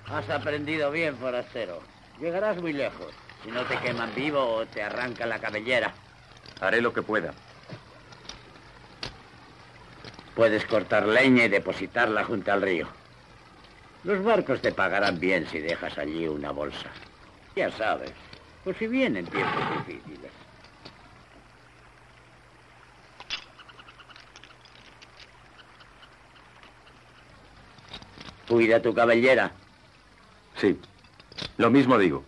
Has aprendido bien, forastero. Llegarás muy lejos. Si no te queman vivo o te arrancan la cabellera. Haré lo que pueda. Puedes cortar leña y depositarla junto al río. Los barcos te pagarán bien si dejas allí una bolsa. Ya sabes, por si vienen tiempos difíciles. Cuida tu cabellera. Sí, lo mismo digo.